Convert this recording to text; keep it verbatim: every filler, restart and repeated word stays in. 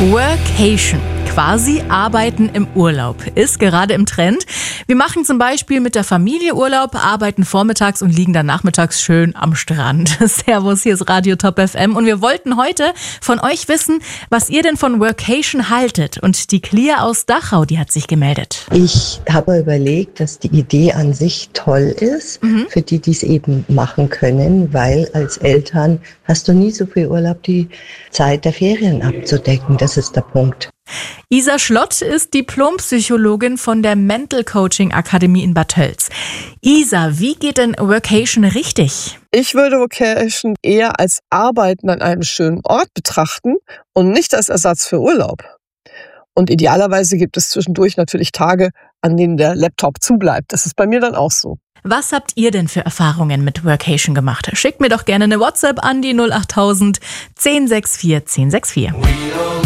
Workation, quasi Arbeiten im Urlaub, ist gerade im Trend. Wir machen zum Beispiel mit der Familie Urlaub, arbeiten vormittags und liegen dann nachmittags schön am Strand. Servus, hier ist Radio Top F M und wir wollten heute von euch wissen, was ihr denn von Workation haltet. Und die Clea aus Dachau, die hat sich gemeldet. Ich habe überlegt, dass die Idee an sich toll ist, mhm. für die, die es eben machen können, weil als Eltern hast du nie so viel Urlaub, die Zeit der Ferien abzudecken. Das ist der Punkt. Isa Schlott ist Diplompsychologin von der Mental Coaching Akademie in Bad Tölz. Isa, wie geht denn Workation richtig? Ich würde Workation eher als Arbeiten an einem schönen Ort betrachten und nicht als Ersatz für Urlaub. Und idealerweise gibt es zwischendurch natürlich Tage, an denen der Laptop zubleibt. Das ist bei mir dann auch so. Was habt ihr denn für Erfahrungen mit Workation gemacht? Schickt mir doch gerne eine WhatsApp an die null acht tausend, zehn sechs vier, zehn sechs vier.